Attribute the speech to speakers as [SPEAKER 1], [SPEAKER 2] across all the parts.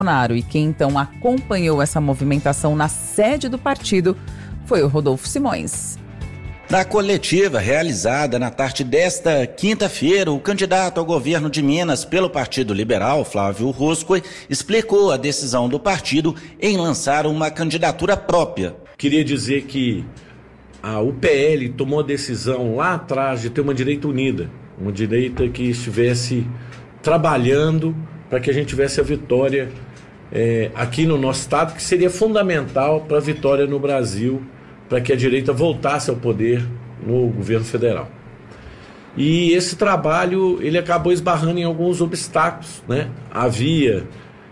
[SPEAKER 1] Bolsonaro. E quem então acompanhou essa movimentação na sede do partido foi o Rodolfo Simões.
[SPEAKER 2] Na coletiva realizada na tarde desta quinta-feira, o candidato ao governo de Minas pelo Partido Liberal, Flávio Roscoe, explicou a decisão do partido em lançar uma candidatura própria.
[SPEAKER 3] Queria dizer que o PL tomou a decisão lá atrás de ter uma direita unida, uma direita que estivesse trabalhando para que a gente tivesse a vitória aqui no nosso estado, que seria fundamental para a vitória no Brasil, para que a direita voltasse ao poder no governo federal. E esse trabalho ele acabou esbarrando em alguns obstáculos, né? Havia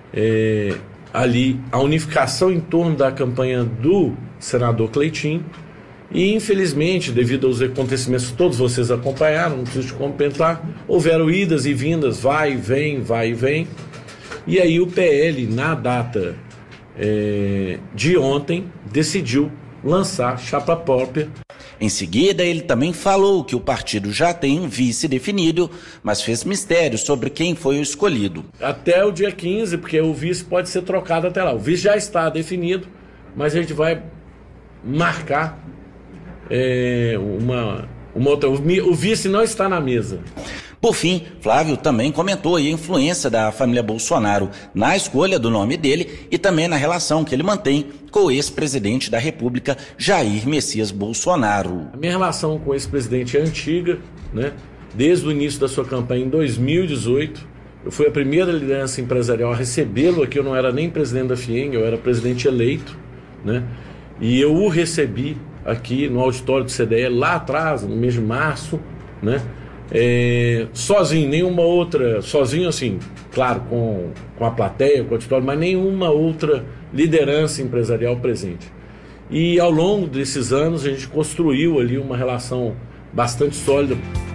[SPEAKER 3] ali a unificação em torno da campanha do senador Cleitinho e, infelizmente, devido aos acontecimentos que todos vocês acompanharam, não preciso comentar, houveram idas e vindas, vai e vem. E aí o PL, na data de ontem, decidiu lançar chapa própria.
[SPEAKER 2] Em seguida, ele também falou que o partido já tem um vice definido, mas fez mistério sobre quem foi o escolhido.
[SPEAKER 3] Até o dia 15, porque o vice pode ser trocado até lá. O vice já está definido, mas a gente vai marcar uma outra. O vice não está na mesa.
[SPEAKER 2] Por fim, Flávio também comentou a influência da família Bolsonaro na escolha do nome dele e também na relação que ele mantém com o ex-presidente da República, Jair Messias Bolsonaro.
[SPEAKER 3] A minha relação com o ex-presidente é antiga, né? Desde o início da sua campanha em 2018. Eu fui a primeira liderança empresarial a recebê-lo aqui. Eu não era nem presidente da FIENG, eu era presidente eleito, né? E eu o recebi aqui no auditório do CDE lá atrás, no mês de março, né? Sozinho assim, claro, com a plateia, com o auditório, mas nenhuma outra liderança empresarial presente. E ao longo desses anos a gente construiu ali uma relação bastante sólida.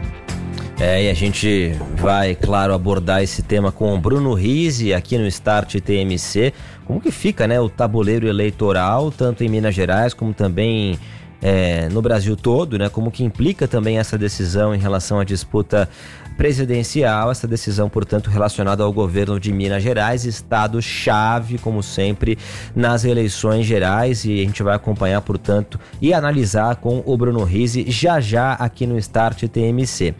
[SPEAKER 4] E a gente vai, claro, abordar esse tema com o Bruno Rizzi aqui no Start TMC. Como que fica, né, o tabuleiro eleitoral, tanto em Minas Gerais como também no Brasil todo, né? Como que implica também essa decisão em relação à disputa presidencial, essa decisão, portanto, relacionada ao governo de Minas Gerais, estado-chave, como sempre, nas eleições gerais, e a gente vai acompanhar, portanto, e analisar com o Bruno Rizzi já aqui no Start TMC.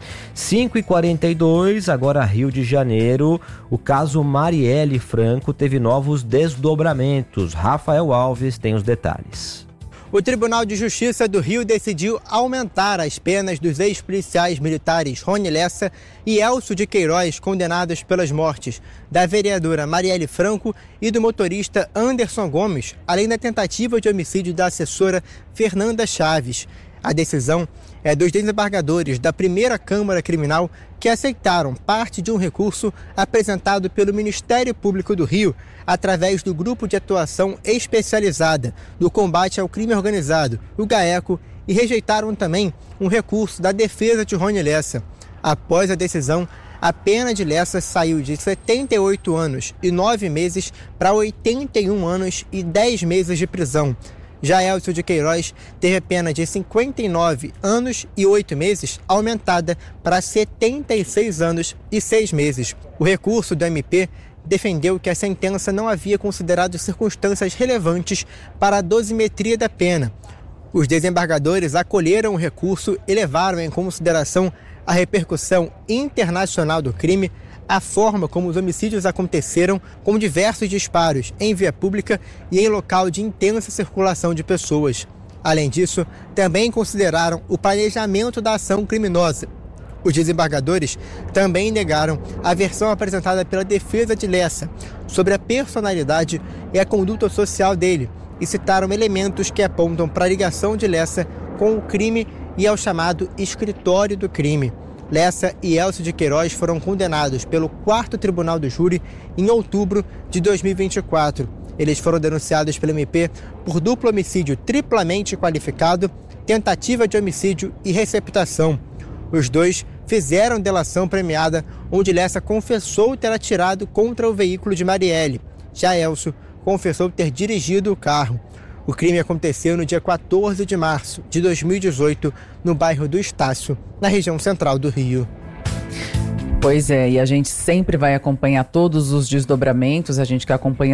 [SPEAKER 4] 5h42, agora Rio de Janeiro, o caso Marielle Franco teve novos desdobramentos. Rafael Alves tem os detalhes.
[SPEAKER 5] O Tribunal de Justiça do Rio decidiu aumentar as penas dos ex-policiais militares Rony Lessa e Elcio de Queiroz, condenados pelas mortes da vereadora Marielle Franco e do motorista Anderson Gomes, além da tentativa de homicídio da assessora Fernanda Chaves. A decisão é dos desembargadores da primeira Câmara Criminal que aceitaram parte de um recurso apresentado pelo Ministério Público do Rio através do Grupo de Atuação Especializada do Combate ao Crime Organizado, o GAECO, e rejeitaram também um recurso da defesa de Rony Lessa. Após a decisão, a pena de Lessa saiu de 78 anos e 9 meses para 81 anos e 10 meses de prisão. Já Elcio de Queiroz teve a pena de 59 anos e 8 meses aumentada para 76 anos e 6 meses. O recurso do MP defendeu que a sentença não havia considerado circunstâncias relevantes para a dosimetria da pena. Os desembargadores acolheram o recurso e levaram em consideração a repercussão internacional do crime, a forma como os homicídios aconteceram, com diversos disparos em via pública e em local de intensa circulação de pessoas. Além disso, também consideraram o planejamento da ação criminosa. Os desembargadores também negaram a versão apresentada pela defesa de Lessa sobre a personalidade e a conduta social dele e citaram elementos que apontam para a ligação de Lessa com o crime e ao chamado escritório do crime. Lessa e Elcio de Queiroz foram condenados pelo 4º Tribunal do Júri em outubro de 2024. Eles foram denunciados pelo MP por duplo homicídio triplamente qualificado, tentativa de homicídio e receptação. Os dois fizeram delação premiada, onde Lessa confessou ter atirado contra o veículo de Marielle. Já Elcio confessou ter dirigido o carro. O crime aconteceu no dia 14 de março de 2018, no bairro do Estácio, na região central do Rio.
[SPEAKER 1] Pois é, e a gente sempre vai acompanhar todos os desdobramentos, a gente que acompanha